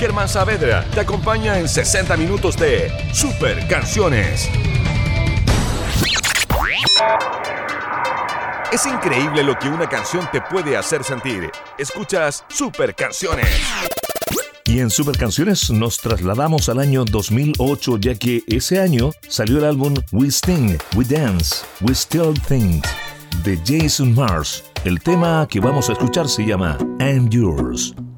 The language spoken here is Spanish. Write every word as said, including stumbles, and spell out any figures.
Germán Saavedra te acompaña en sesenta minutos de Super Canciones. Es increíble lo que una canción te puede hacer sentir. Escuchas Super Canciones. Y en Super Canciones nos trasladamos al año dos mil ocho, ya que ese año salió el álbum We Sting, We Dance, We Still Think de Jason Mraz. El tema que vamos a escuchar se llama I'm Yours.